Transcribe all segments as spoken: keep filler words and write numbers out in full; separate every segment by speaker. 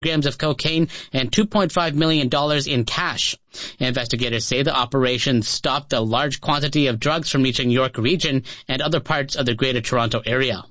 Speaker 1: grams of cocaine and two point five million dollars in cash. Investigators say the operation stopped a large quantity of drugs from reaching York Region and other parts of the Greater Toronto Area.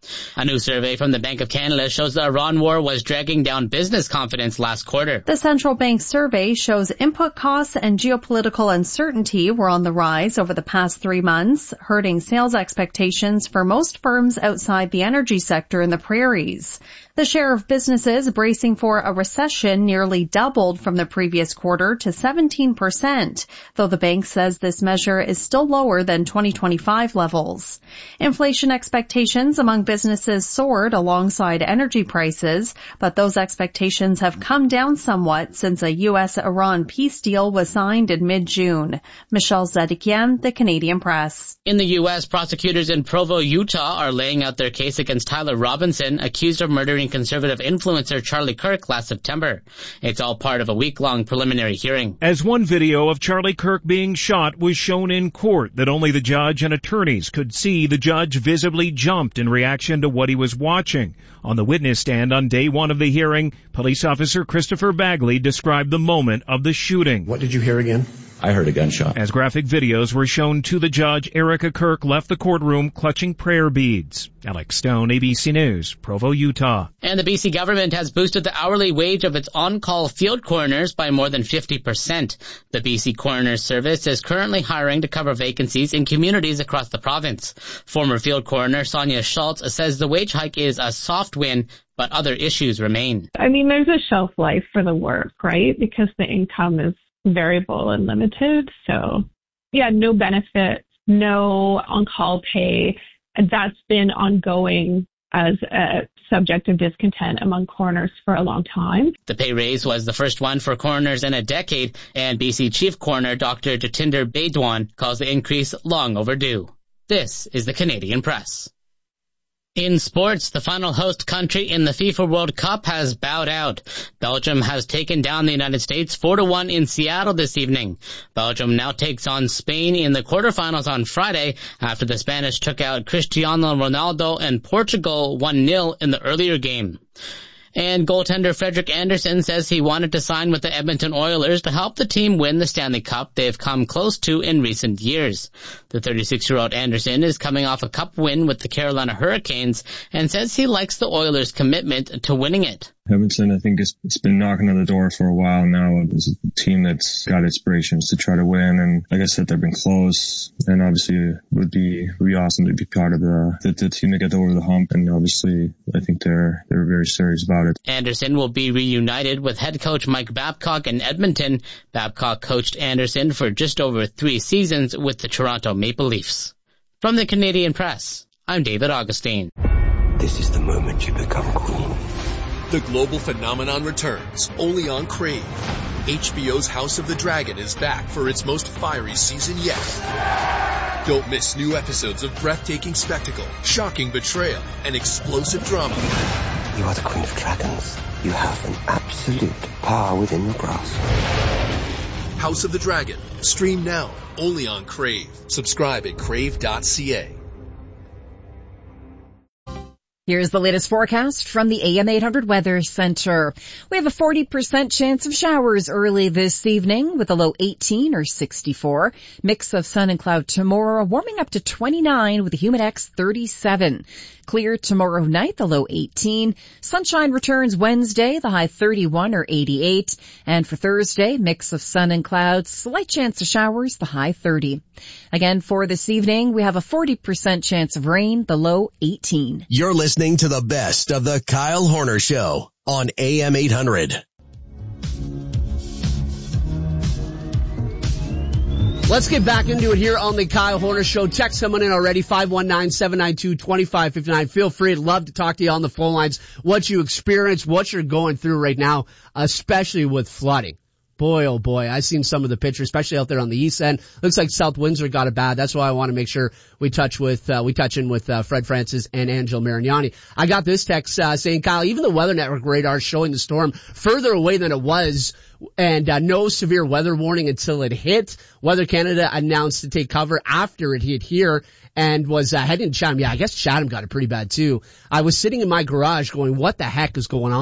Speaker 1: A new survey from the Bank of Canada shows the Iran war was dragging down business confidence last quarter.
Speaker 2: The central bank survey shows input costs and geopolitical uncertainty were on the rise over the past three months, hurting sales expectations for most firms outside the energy sector in the prairies. The share of businesses bracing for a recession nearly doubled from the previous quarter to seventeen percent, though the bank says this measure is still lower than twenty twenty-five levels. Inflation expectations among businesses soared alongside energy prices, but those expectations have come down somewhat since a U S Iran peace deal was signed in mid-June. Michelle Zedekian, The Canadian Press.
Speaker 1: In the U S, prosecutors in Provo, Utah are laying out their case against Tyler Robinson, accused of murdering conservative influencer Charlie Kirk last September. It's all part of a week-long preliminary hearing.
Speaker 3: As one video of Charlie Kirk being shot was shown in court that only the judge and attorneys could see, the judge visibly jumped in reaction to what he was watching. On the witness stand on day one of the hearing, police officer Christopher Bagley described the moment of the shooting.
Speaker 4: What did you hear again?
Speaker 5: I heard a gunshot.
Speaker 3: As graphic videos were shown to the judge, Erica Kirk left the courtroom clutching prayer beads. Alex Stone, A B C News, Provo, Utah.
Speaker 1: And the B C government has boosted the hourly wage of its on-call field coroners by more than fifty percent. The B C Coroner's Service is currently hiring to cover vacancies in communities across the province. Former field coroner Sonia Schultz says the wage hike is a soft win, but other issues remain.
Speaker 6: I mean, there's a shelf life for the work, right? Because the income is variable and limited. So, yeah, no benefits, no on-call pay. And that's been ongoing as a subject of discontent among coroners for a long time.
Speaker 1: The pay raise was the first one for coroners in a decade, and B C Chief Coroner Doctor Jatinder Baidwan calls the increase long overdue. This is the Canadian Press. In sports, the final host country in the FIFA World Cup has bowed out. Belgium has taken down the United States four to one in Seattle this evening. Belgium now takes on Spain in the quarterfinals on Friday after the Spanish took out Cristiano Ronaldo and Portugal one nil in the earlier game. And goaltender Frederik Andersen says he wanted to sign with the Edmonton Oilers to help the team win the Stanley Cup they've come close to in recent years. The thirty-six-year-old Andersen is coming off a cup win with the Carolina Hurricanes and says he likes the Oilers' commitment to winning it.
Speaker 7: Edmonton, I think it's, it's been knocking on the door for a while now. It's a team that's got aspirations to try to win, and like I said, they've been close. And obviously, it would be would be awesome to be part of the, the the team that got over the hump. And obviously, I think they're they're very serious about it.
Speaker 1: Andersen will be reunited with head coach Mike Babcock in Edmonton. Babcock coached Andersen for just over three seasons with the Toronto Maple Leafs. From the Canadian Press, I'm David Augustine.
Speaker 8: This is the moment you become queen.
Speaker 9: The global phenomenon returns, only on Crave. H B O's House of the Dragon is back for its most fiery season yet. Don't miss new episodes of breathtaking spectacle, shocking betrayal, and explosive drama.
Speaker 8: You are the Queen of Dragons. You have an absolute power within your grasp.
Speaker 9: House of the Dragon. Stream now, only on Crave. Subscribe at crave dot c a.
Speaker 10: Here's the latest forecast from the A M eight hundred Weather Center. We have a forty percent chance of showers early this evening with a low eighteen or sixty-four. Mix of sun and cloud tomorrow, warming up to twenty-nine with a humidex thirty-seven. Clear tomorrow night, the low eighteen. Sunshine returns Wednesday, the high thirty-one or eighty-eight. And for Thursday, mix of sun and clouds, slight chance of showers, the high thirty. Again, for this evening, we have a forty percent chance of rain, the low eighteen.
Speaker 11: You're listening to the best of the Kyle Horner Show on A M eight hundred.
Speaker 12: Let's get back into it here on the Kyle Horner Show. Text someone in already, five one nine, seven nine two, two five five nine. Feel free. I'd love to talk to you on the phone lines, what you experience, what you're going through right now, especially with flooding. Boy, oh boy, I've seen some of the pictures, especially out there on the east end. Looks like South Windsor got it bad. That's why I want to make sure we touch with, uh, we touch in with, uh, Fred Francis and Angelo Marignani. I got this text, uh, saying, Kyle, even the Weather Network radar is showing the storm further away than it was, and, uh, no severe weather warning until it hit. Weather Canada announced to take cover after it hit here and was, uh, heading to Chatham. Yeah, I guess Chatham got it pretty bad too. I was sitting in my garage going, what the heck is going on?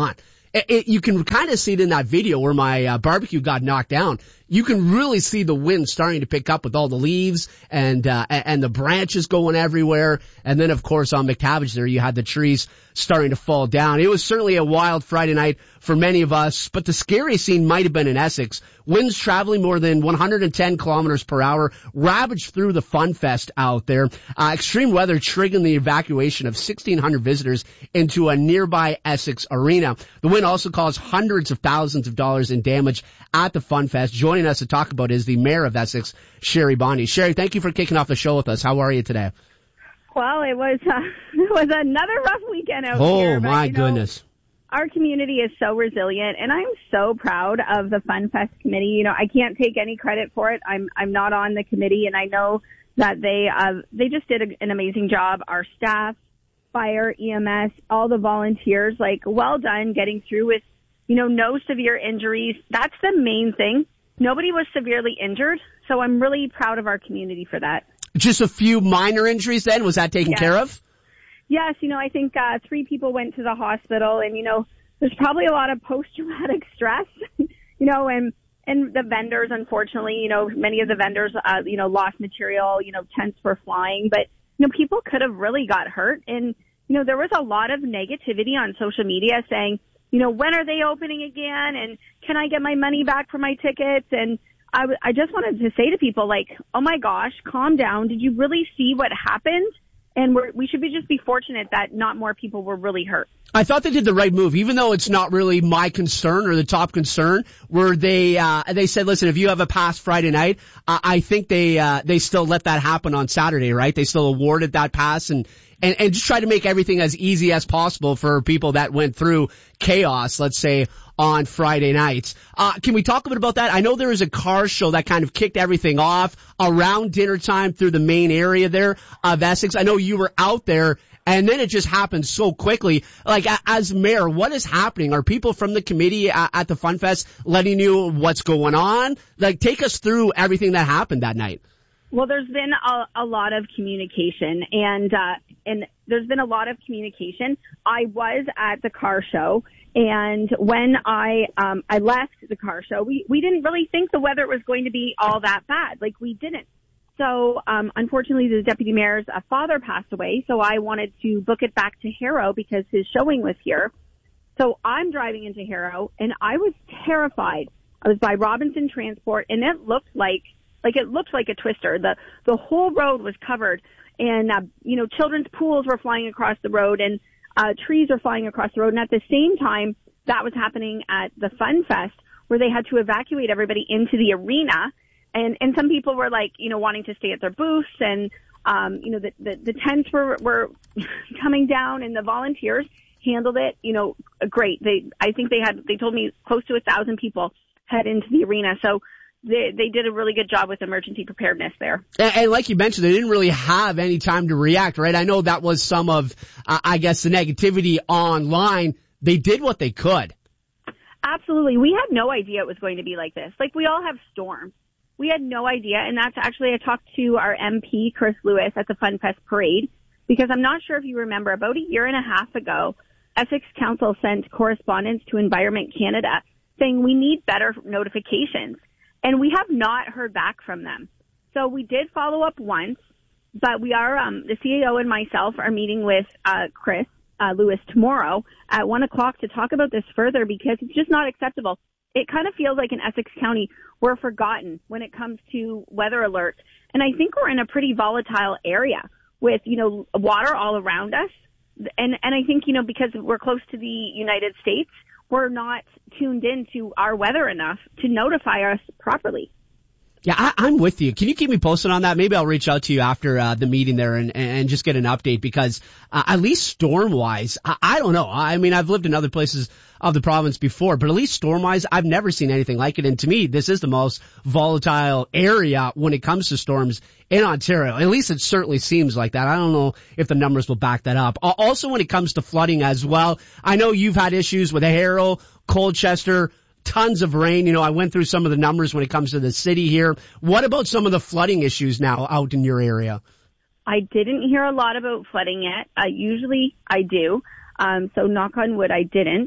Speaker 12: it, it, you can kind of see it in that video where my uh, barbecue got knocked down. You can really see the wind starting to pick up with all the leaves and uh, and the branches going everywhere. And then, of course, on McTavish there, you had the trees starting to fall down. It was certainly a wild Friday night for many of us, but the scariest scene might have been in Essex. Winds traveling more than one hundred ten kilometers per hour ravaged through the Fun Fest out there. Uh, extreme weather triggering the evacuation of sixteen hundred visitors into a nearby Essex arena. The wind also caused hundreds of thousands of dollars in damage at the Fun Fest. Joining us to talk about is the mayor of Essex, Sherry Bondi. Sherry, thank you for kicking off the show with us. How are you today?
Speaker 4: Well, it was uh, it was another rough weekend out
Speaker 12: oh,
Speaker 4: here.
Speaker 12: Oh my
Speaker 4: but,
Speaker 12: goodness.
Speaker 4: Know, our community is so resilient, and I'm so proud of the Fun Fest committee. You know, I can't take any credit for it. I'm I'm not on the committee, and I know that they uh, they just did a, an amazing job. Our staff, fire, E M S, all the volunteers, like, well done getting through with, you know, no severe injuries. That's the main thing. Nobody was severely injured, so I'm really proud of our community for that.
Speaker 12: Just a few minor injuries then? Was that taken
Speaker 4: yes.
Speaker 12: care of?
Speaker 4: Yes, you know, I think uh, three people went to the hospital, and, you know, there's probably a lot of post-traumatic stress, you know, and and the vendors, unfortunately, you know, many of the vendors, uh, you know, lost material, you know, tents were flying, but, you know, people could have really got hurt. And, you know, there was a lot of negativity on social media saying, you know, when are they opening again? And can I get my money back for my tickets? And I, w- I just wanted to say to people, like, oh my gosh, calm down. Did you really see what happened? And we're, we should be just be fortunate that not more people were really hurt.
Speaker 12: I thought they did the right move, even though it's not really my concern or the top concern, where they, uh, they said, listen, if you have a pass Friday night, uh, I think they, uh, they still let that happen on Saturday, right? They still awarded that pass and, and, and just try to make everything as easy as possible for people that went through chaos, let's say, on Friday nights. Uh, can we talk a bit about that? I know there was a car show that kind of kicked everything off around dinner time through the main area there of Essex. I know you were out there, and then it just happened so quickly. Like, as mayor, what is happening? Are people from the committee at the Fun Fest letting you what's going on? Like, take us through everything that happened that night.
Speaker 4: Well, there's been a, a lot of communication, and uh, and there's been a lot of communication. I was at the car show, and when I um, I left the car show, we we didn't really think the weather was going to be all that bad. Like, we didn't. So, um, unfortunately, the deputy mayor's uh, father passed away, so I wanted to book it back to Harrow because his showing was here. So I'm driving into Harrow, and I was terrified. I was by Robinson Transport, and it looked like Like it looked like a twister. The the whole road was covered, and uh, you know, children's pools were flying across the road, and uh, trees were flying across the road. And at the same time, that was happening at the Fun Fest, where they had to evacuate everybody into the arena, and and some people were like, you know, wanting to stay at their booths, and um, you know, the the, the tents were were coming down, and the volunteers handled it, you know, great. They I think they had they told me close to a thousand people head into the arena, so. They, they did a really good job with emergency preparedness there.
Speaker 12: And, and like you mentioned, they didn't really have any time to react, right? I know that was some of, uh, I guess, the negativity online. They did what they could.
Speaker 4: Absolutely. We had no idea it was going to be like this. Like, we all have storms. We had no idea, and that's actually, I talked to our M P, Chris Lewis, at the Fun Fest parade, because I'm not sure if you remember, about a year and a half ago, Essex Council sent correspondence to Environment Canada saying we need better notifications. And we have not heard back from them. So we did follow up once, but we are, um, the C E O and myself are meeting with, uh, Chris, uh, Lewis tomorrow at one o'clock to talk about this further, because it's just not acceptable. It kind of feels like in Essex County, we're forgotten when it comes to weather alerts. And I think we're in a pretty volatile area with, you know, water all around us. And, and I think, you know, because we're close to the United States, we're not tuned into our weather enough to notify us properly.
Speaker 12: Yeah, I, I'm with you. Can you keep me posted on that? Maybe I'll reach out to you after uh, the meeting there and, and just get an update, because uh, at least storm-wise, I, I don't know. I mean, I've lived in other places of the province before, but at least storm-wise, I've never seen anything like it. And to me, this is the most volatile area when it comes to storms in Ontario. At least it certainly seems like that. I don't know if the numbers will back that up. Also, when it comes to flooding as well, I know you've had issues with Harrow, Colchester, tons of rain. You know, I went through some of the numbers when it comes to the city here. What about some of the flooding issues now out in your area?
Speaker 4: I didn't hear a lot about flooding yet. Uh, usually I do. Um, so knock on wood, I didn't.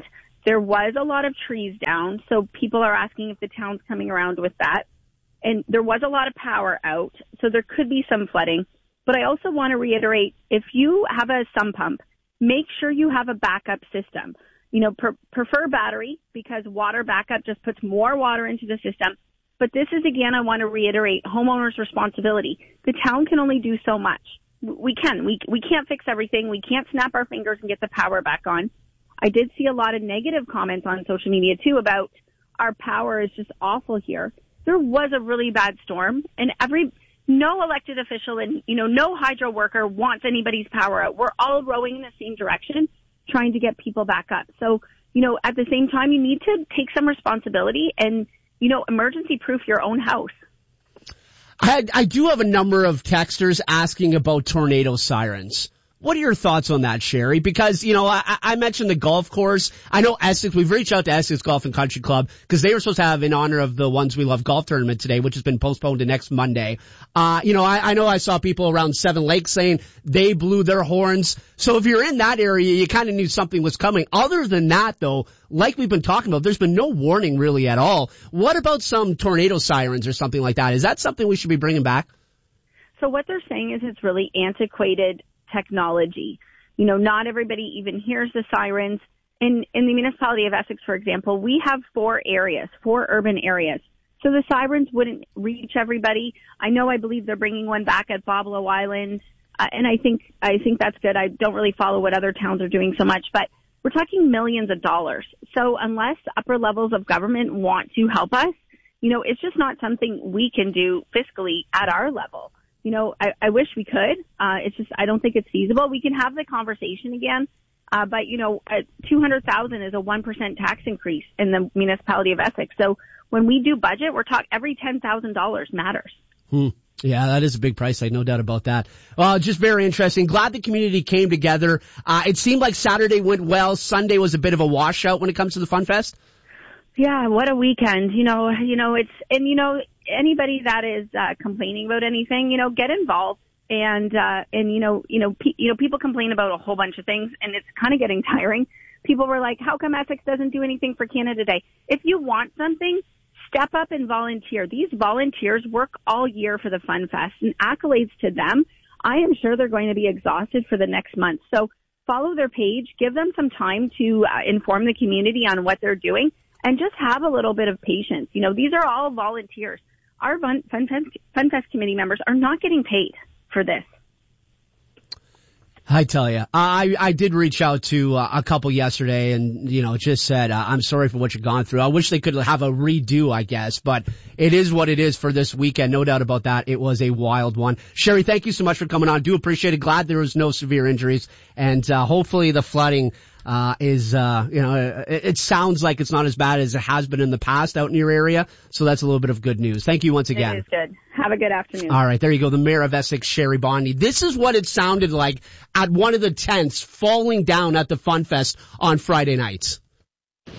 Speaker 4: There was a lot of trees down, so people are asking if the town's coming around with that. And there was a lot of power out, so there could be some flooding. But I also want to reiterate, if you have a sump pump, make sure you have a backup system. You know, per- prefer battery because water backup just puts more water into the system. But this is, again, I want to reiterate, homeowners' responsibility. The town can only do so much. We can. We, we can't fix everything. We can't snap our fingers and get the power back on. I did see a lot of negative comments on social media, too, about our power is just awful here. There was a really bad storm, and every no elected official and, you know, no hydro worker wants anybody's power out. We're all rowing in the same direction, trying to get people back up. So, you know, at the same time, you need to take some responsibility and, you know, emergency-proof your own house.
Speaker 12: I, I do have a number of texters asking about tornado sirens. What are your thoughts on that, Sherry? Because, you know, I, I mentioned the golf course. I know Essex, we've reached out to Essex Golf and Country Club because they were supposed to have, in honor of the Ones We Love golf tournament today, which has been postponed to next Monday. Uh, you know, I, I know I saw people around Seven Lakes saying they blew their horns. So if you're in that area, you kind of knew something was coming. Other than that, though, like we've been talking about, there's been no warning really at all. What about some tornado sirens or something like that? Is that something we should be bringing back?
Speaker 4: So what they're saying is it's really antiquated technology. You know, not everybody even hears the sirens. In in the municipality of Essex, for example, we have four areas, four urban areas. So the sirens wouldn't reach everybody. I know, I believe they're bringing one back at Boblo Island, uh, and I think I think that's good. I don't really follow what other towns are doing so much, but we're talking millions of dollars. So unless upper levels of government want to help us, you know, it's just not something we can do fiscally at our level. You know, I, I wish we could. Uh, it's just, I don't think it's feasible. We can have the conversation again. Uh, but, you know, uh, two hundred thousand is a one percent tax increase in the municipality of Essex. So when we do budget, we're talking every ten thousand dollars matters.
Speaker 12: Hmm. Yeah, that is a big price tag, no doubt about that. Uh, just very interesting. Glad the community came together. Uh, it seemed like Saturday went well. Sunday was a bit of a washout when it comes to the Fun Fest.
Speaker 4: Yeah, what a weekend. You know, you know, it's, and you know, anybody that is, uh, complaining about anything, you know, get involved. And, uh, and, you know, you know, pe- you know, people complain about a whole bunch of things and it's kind of getting tiring. People were like, how come Essex doesn't do anything for Canada Day? If you want something, step up and volunteer. These volunteers work all year for the Fun Fest, and accolades to them. I am sure they're going to be exhausted for the next month. So follow their page, give them some time to uh, inform the community on what they're doing. And just have a little bit of patience. You know, these are all volunteers. Our Fun, Fun, Fest, Fun Fest committee members are not getting paid for this.
Speaker 12: I tell you, I I did reach out to uh, a couple yesterday, and you know, just said uh, I'm sorry for what you've gone through. I wish they could have a redo, I guess, but it is what it is for this weekend. No doubt about that. It was a wild one. Sherry, thank you so much for coming on. Do appreciate it. Glad there was no severe injuries, and uh, hopefully the flooding uh is uh you know it, it sounds like it's not as bad as it has been in the past out in your area. So that's a little bit of good news. Thank you once again.
Speaker 4: It is good. Have a good afternoon.
Speaker 12: All right, there you go. The mayor of Essex, Sherry Bondi. This is what it sounded like at one of the tents falling down at the Fun Fest on Friday nights.